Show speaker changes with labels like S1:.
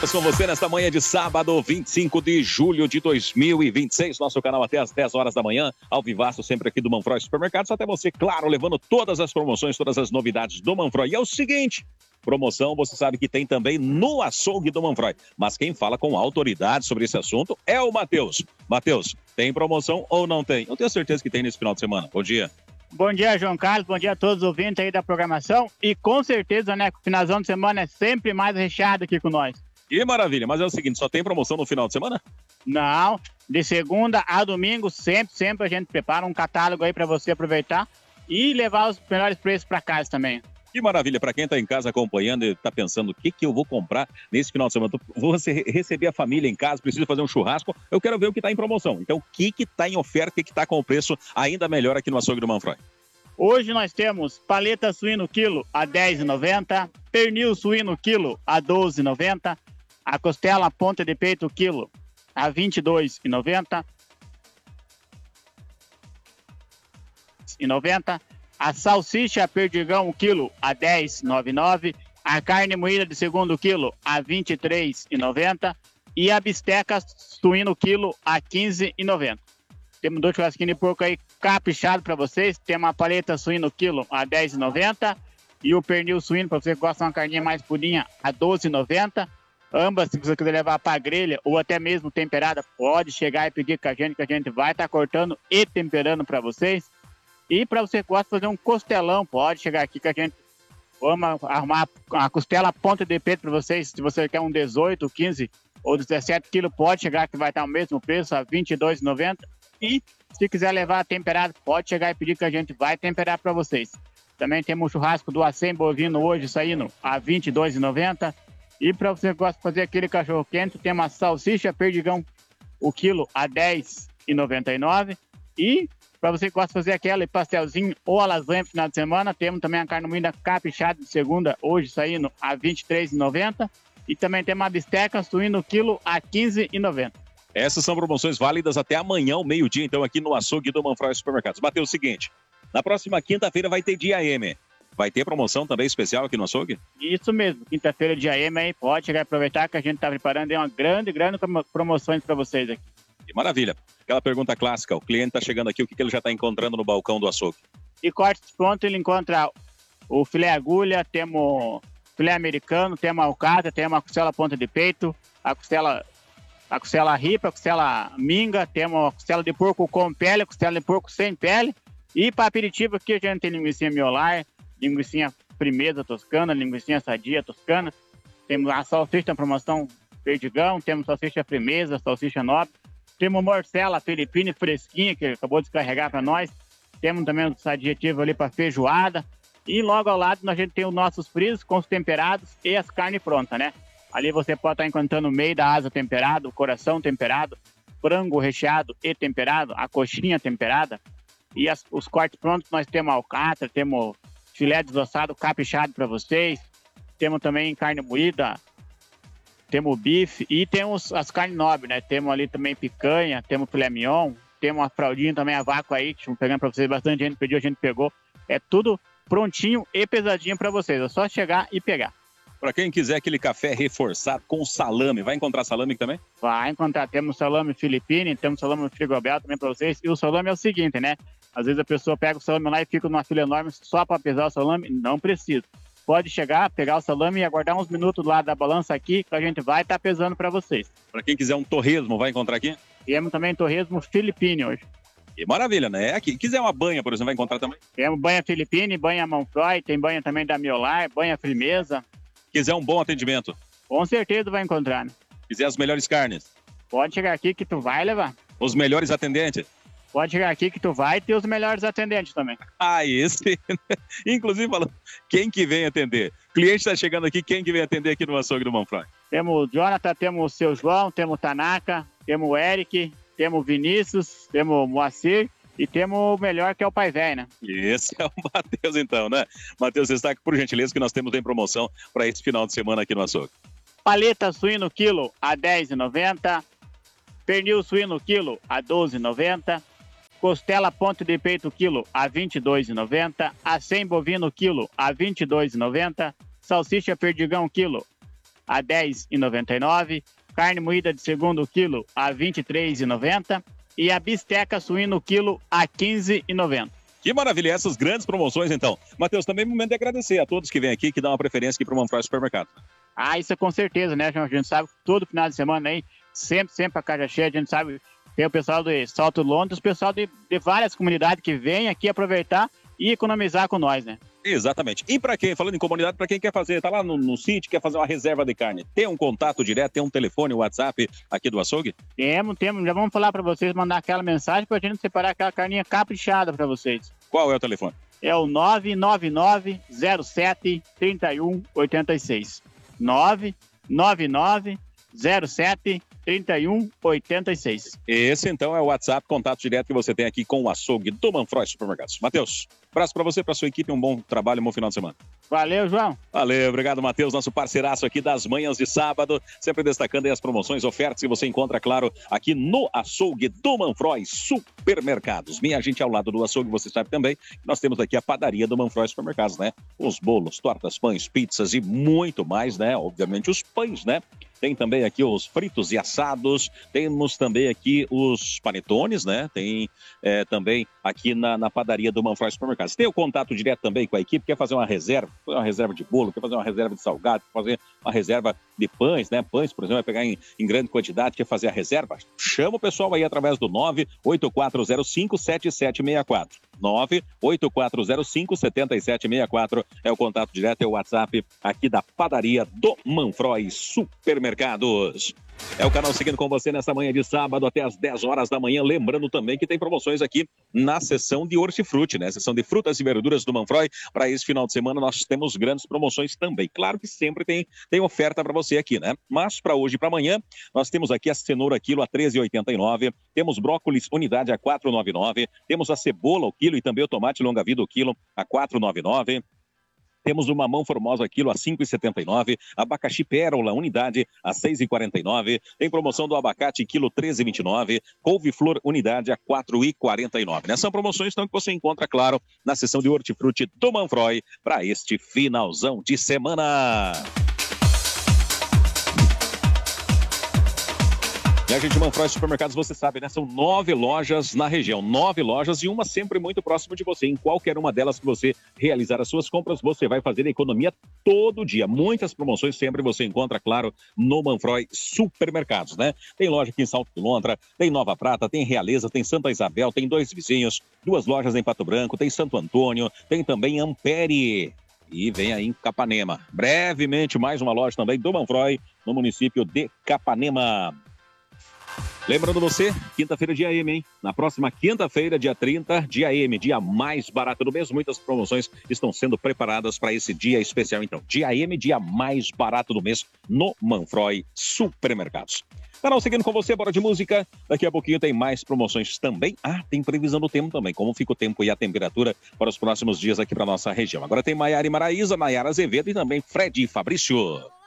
S1: Com você nesta manhã de sábado, 25 de julho de 2026, nosso canal até às 10 horas da manhã, ao vivaço sempre aqui do Manfroy Supermercados, até você, claro, levando todas as promoções, todas as novidades do Manfroy. E é o seguinte, promoção você sabe que tem também no açougue do Manfroy, mas quem fala com autoridade sobre esse assunto é o Matheus. Matheus, tem promoção ou não tem? Eu tenho certeza que tem nesse final de semana. Bom dia.
S2: Bom dia, João Carlos. Bom dia a todos os ouvintes aí da programação. E com certeza, né, que o finalzão de semana é sempre mais recheado aqui com nós.
S1: Que maravilha, mas é o seguinte, só tem promoção no final de semana?
S2: Não, de segunda a domingo, sempre a gente prepara um catálogo aí para você aproveitar e levar os melhores preços para casa também.
S1: Que maravilha, para quem está em casa acompanhando e está pensando o que eu vou comprar nesse final de semana. Vou receber a família em casa, preciso fazer um churrasco, eu quero ver o que está em promoção. Então, o que está em oferta, o que está com o preço ainda melhor aqui no açougue do Manfroy?
S2: Hoje nós temos paleta suíno quilo a R$ 10,90, pernil suíno quilo a R$ 12,90, a costela ponta de peito quilo a R$ 22,90, a salsicha perdigão quilo a R$ 10,99, a carne moída de segundo quilo a R$ 23,90 e a bisteca suíno quilo a R$ 15,90. Temos 2 churrasquinhos de porco aí caprichado para vocês. Tem uma paleta suíno quilo a R$ 10,90 e o pernil suíno, para você que gosta de uma carninha mais purinha, a R$ 12,90. Ambas, se você quiser levar para a grelha ou até mesmo temperada, pode chegar e pedir com a gente, que a gente vai estar cortando e temperando para vocês. E para você que gosta de fazer um costelão, pode chegar aqui que a gente vamos arrumar a costela ponta de peito para vocês. Se você quer um 18, 15 ou 17 quilos, pode chegar que vai estar o mesmo preço, a R$ 22,90. E se quiser levar temperado, pode chegar e pedir que a gente vai temperar para vocês. Também temos o churrasco do acém bovino hoje saindo a R$ 22,90. E para você que gosta de fazer aquele cachorro quente, tem uma salsicha perdigão, o quilo a R$ 10,99. E para você que gosta de fazer aquele pastelzinho ou a lasanha no final de semana, temos também a carne moída caprichada de segunda, hoje saindo a R$ 23,90. E também tem uma bisteca suíno quilo a R$ 15,90.
S1: Essas são promoções válidas até amanhã, ao meio-dia, então, aqui no açougue do Manfroy Supermercados. Bateu o seguinte, na próxima quinta-feira vai ter dia M. Vai ter promoção também especial aqui no açougue?
S2: Isso mesmo, quinta-feira dia M aí, pode chegar e aproveitar que a gente está preparando uma grande promoções para vocês aqui.
S1: Que maravilha. Aquela pergunta clássica, o cliente está chegando aqui, o que ele já está encontrando no balcão do açougue?
S2: E cortes pronto, ele encontra o filé agulha, temos filé americano, temos a alcatra, temos a costela ponta de peito, a costela ripa, a costela minga, temos a costela de porco com pele, a costela de porco sem pele. E para aperitivo aqui a gente tem linguiça miolar, linguiça primeza toscana, linguiça sadia toscana. Temos a salsicha na promoção perdigão, temos salsicha primeza, salsicha nobre. Temos morcela filipina fresquinha, que acabou de descarregar para nós. Temos também o adjetivo ali para feijoada. E logo ao lado a gente tem os nossos frios com os temperados e as carnes prontas, né? Ali você pode estar encontrando o meio da asa temperado, o coração temperado, frango recheado e temperado, a coxinha temperada. E os cortes prontos, nós temos alcatra, temos filé desossado caprichado para vocês. Temos também carne moída, temos bife e temos as carnes nobres, né? Temos ali também picanha, temos filé mignon, temos a fraldinha também, a vácuo aí, estamos pegando para vocês, bastante gente pediu, a gente pegou. É tudo prontinho e pesadinho para vocês, é só chegar e pegar.
S1: Para quem quiser aquele café reforçado com salame, vai encontrar salame também?
S2: Vai encontrar, temos salame filipino, temos salame frigobel também para vocês. E o salame é o seguinte, né? Às vezes a pessoa pega o salame lá e fica numa fila enorme só para pesar o salame, não precisa. Pode chegar, pegar o salame e aguardar uns minutos lá da balança aqui, que a gente vai estar pesando para vocês.
S1: Para quem quiser um torresmo, vai encontrar aqui?
S2: Temos também torresmo filipino hoje.
S1: Que maravilha, né? Aqui, quiser uma banha, por exemplo, vai encontrar também?
S2: Temos banha filipine, banha Manfroy, tem banha também da Miolar, banha firmeza.
S1: Quiser um bom atendimento?
S2: Com certeza vai encontrar, né?
S1: Quiser as melhores carnes?
S2: Pode chegar aqui que tu vai levar.
S1: Os melhores atendentes?
S2: Pode chegar aqui que tu vai ter os melhores atendentes também.
S1: Ah, esse. Inclusive, falando, quem que vem atender? O cliente está chegando aqui, quem que vem atender aqui no açougue do Manfroy?
S2: Temos o Jonathan, temos o seu João, temos o Tanaka, temos o Eric, temos o Vinícius, temos o Moacir e temos o melhor que é o Pai Velho, né?
S1: Esse é o Matheus então, né? Matheus, destaque por gentileza que nós temos em promoção para esse final de semana aqui no açougue.
S2: Paleta suíno quilo a R$ 10,90, pernil suíno quilo a R$ 12,90, costela ponta de peito quilo a R$ 22,90, acém bovino quilo a R$ 22,90, salsicha perdigão quilo a R$ 10,99. Carne moída de segundo quilo a R$ 23,90. E a bisteca suíno quilo a R$ 15,90.
S1: Que maravilha, essas grandes promoções então. Matheus, também é momento de agradecer a todos que vêm aqui, que dão uma preferência aqui para o Manfroy Supermercado.
S2: Isso é com certeza, né, João? A gente sabe que todo final de semana aí, sempre a casa cheia, a gente sabe, tem o pessoal de Salto Londres, o pessoal de várias comunidades que vem aqui aproveitar e economizar com nós, né?
S1: Exatamente. E para quem, falando em comunidade, para quem quer fazer, tá lá no sítio, quer fazer uma reserva de carne, tem um contato direto, tem um telefone, um WhatsApp aqui do açougue?
S2: Temos, já vamos falar para vocês, mandar aquela mensagem pra gente separar aquela carninha caprichada para vocês.
S1: Qual é o telefone?
S2: É o 999-07-3186. 999-07-3186.
S1: Esse, então, é o WhatsApp, contato direto que você tem aqui com o açougue do Manfroy Supermercados. Matheus, abraço para você, para sua equipe, um bom trabalho, um bom final de semana.
S2: Valeu, João.
S1: Valeu, obrigado, Matheus, nosso parceiraço aqui das manhãs de sábado, sempre destacando aí as promoções, ofertas que você encontra, claro, aqui no açougue do Manfroy Supermercados. Minha gente, ao lado do açougue, você sabe também, nós temos aqui a padaria do Manfroy Supermercados, né? Os bolos, tortas, pães, pizzas e muito mais, né? Obviamente os pães, né? Tem também aqui os fritos e assados, temos também aqui os panetones, né? Tem também aqui na padaria do Manfroy Supermercados. Tem o contato direto também com a equipe, quer fazer uma reserva de bolo, quer fazer uma reserva de salgado, quer fazer uma reserva de pães, né? Pães, por exemplo, vai pegar em grande quantidade, quer fazer a reserva? Chama o pessoal aí através do 98405-7764. 98405-7764 é o contato direto, é o WhatsApp aqui da padaria do Manfroy Supermercados. É o canal seguindo com você nessa manhã de sábado até as 10 horas da manhã. Lembrando também que tem promoções aqui na seção de hortifruti, né? Seção de frutas e verduras do Manfroy. Para esse final de semana nós temos grandes promoções também. Claro que sempre tem oferta para você aqui, né? Mas para hoje e para amanhã nós temos aqui a cenoura quilo a R$ 13,89. Temos brócolis unidade a R$ 4,99. Temos a cebola o quilo e também o tomate longa-vida o quilo a R$ 4,99. Temos o mamão formosa quilo a R$ 5,79, abacaxi pérola unidade a R$ 6,49, tem promoção do abacate quilo R$ 13,29, couve-flor unidade a R$ 4,49. Né? São promoções então que você encontra, claro, na seção de hortifruti do Manfroy para este finalzão de semana. E a gente, Manfroy Supermercados, você sabe, né? São 9 lojas na região, 9 lojas e uma sempre muito próxima de você. Em qualquer uma delas que você realizar as suas compras, você vai fazer economia todo dia. Muitas promoções sempre você encontra, claro, no Manfroy Supermercados, né? Tem loja aqui em Salto de Lontra, tem Nova Prata, tem Realeza, tem Santa Isabel, tem Dois Vizinhos, 2 lojas em Pato Branco, tem Santo Antônio, tem também Ampere. E vem aí em Capanema. Brevemente, mais uma loja também do Manfroy, no município de Capanema. Lembrando você, quinta-feira dia AM, hein? Na próxima quinta-feira, dia 30, dia AM, dia mais barato do mês. Muitas promoções estão sendo preparadas para esse dia especial, então. Dia AM, dia mais barato do mês no Manfroy Supermercados. Canal seguindo com você, bora de música. Daqui a pouquinho tem mais promoções também. Tem previsão do tempo também, como fica o tempo e a temperatura para os próximos dias aqui para nossa região. Agora tem Maiara e Maraísa, Nayara Azevedo e também Fred e Fabrício.